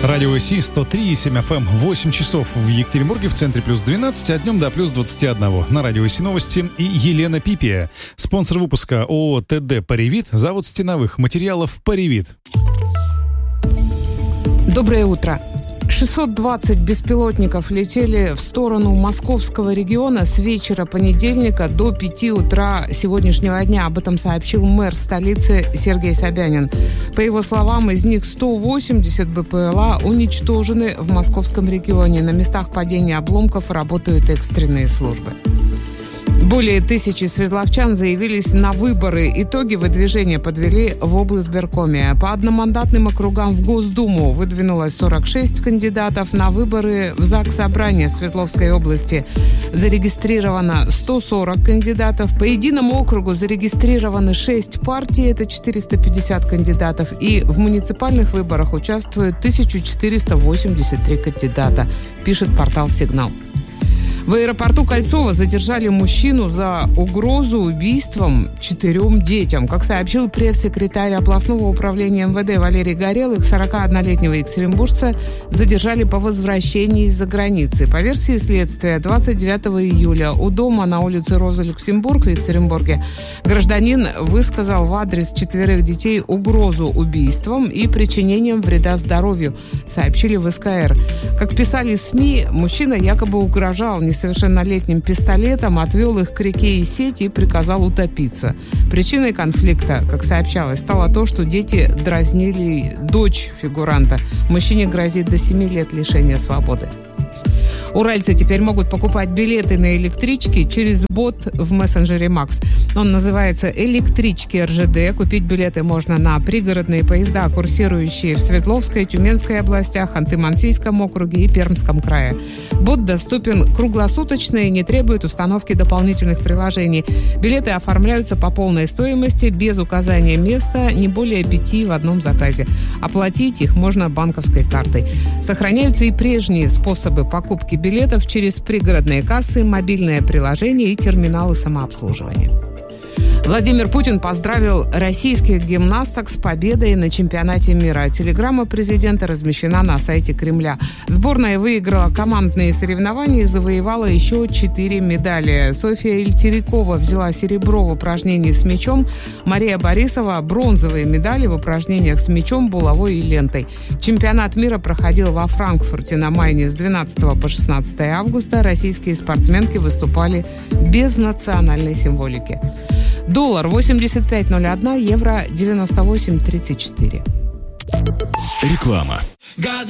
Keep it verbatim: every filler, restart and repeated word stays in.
Радио ИСИ сто три и семь эф эм, восемь часов в Екатеринбурге, в центре плюс двенадцать, а днем до плюс двадцать один. На Радио ИСИ новости и Елена Пипия. Спонсор выпуска ООО ТД «Паривит», завод стеновых материалов «Паривит». Доброе утро. шестьсот двадцать беспилотников летели в сторону московского региона с вечера понедельника до пяти утра сегодняшнего дня. Об этом сообщил мэр столицы Сергей Собянин. По его словам, из них сто восемьдесят БПЛА уничтожены в московском регионе. На местах падения обломков работают экстренные службы. Более тысячи свердловчан заявились на выборы. Итоги выдвижения подвели в облсбиркоме. По одномандатным округам в Госдуму выдвинулось сорок шесть кандидатов. На выборы в Заксобрание Свердловской области зарегистрировано сто сорок кандидатов. По единому округу зарегистрированы шесть партий, это четыреста пятьдесят кандидатов. И в муниципальных выборах участвуют тысяча четыреста восемьдесят три кандидата, пишет портал «Сигнал». В аэропорту Кольцово задержали мужчину за угрозу убийством четырем детям. Как сообщил пресс-секретарь областного управления эм вэ дэ Валерий Горелых, сорокаоднолетнего екатеринбуржца задержали по возвращении из-за границы. По версии следствия, двадцать девятого июля у дома на улице Роза Люксембург в Екатеринбурге гражданин высказал в адрес четверых детей угрозу убийством и причинением вреда здоровью, сообщили в эс ка эр. Как писали СМИ, мужчина якобы угрожал несовершеннолетним пистолетом, отвел их к реке Исеть и приказал утопиться. Причиной конфликта, как сообщалось, стало то, что дети дразнили дочь фигуранта. Мужчине грозит до семи лет лишения свободы. Уральцы теперь могут покупать билеты на электрички через бот в мессенджере Макс. Он называется «Электрички эр жэ дэ». Купить билеты можно на пригородные поезда, курсирующие в Свердловской, Тюменской областях, Ханты-Мансийском округе и Пермском крае. Бот доступен круглосуточно и не требует установки дополнительных приложений. Билеты оформляются по полной стоимости, без указания места, не более пяти в одном заказе. Оплатить их можно банковской картой. Сохраняются и прежние способы покупки билетов через пригородные кассы, мобильное приложение и терминалы самообслуживания. Владимир Путин поздравил российских гимнасток с победой на чемпионате мира. Телеграмма президента размещена на сайте Кремля. Сборная выиграла командные соревнования и завоевала еще четыре медали. Софья Ильтерикова взяла серебро в упражнении с мячом. Мария Борисова – бронзовые медали в упражнениях с мячом, булавой и лентой. Чемпионат мира проходил во Франкфурте на Майне с двенадцатого по шестнадцатое августа. Российские спортсменки выступали без национальной символики. Доллар восемьдесят пять ноль один, евро девяносто восемь тридцать четыре. Реклама.